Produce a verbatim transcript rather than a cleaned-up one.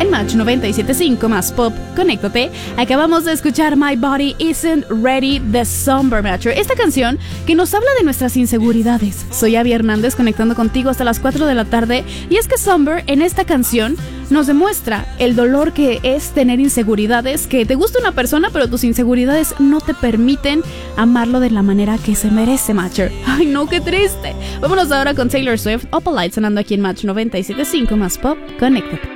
En Match noventa y siete punto cinco más pop, conéctate. Acabamos de escuchar My Body Isn't Ready de Somber Matter. Esta canción que nos habla de nuestras inseguridades. Soy Abby Hernández conectando contigo hasta las cuatro de la tarde. Y es que Somber en esta canción nos demuestra el dolor que es tener inseguridades, que te gusta una persona pero tus inseguridades no te permiten amarlo de la manera que se merece, Matcher. Ay no, qué triste. Vámonos ahora con Taylor Swift, Opalite sonando aquí en Match noventa y siete punto cinco más pop, conéctate.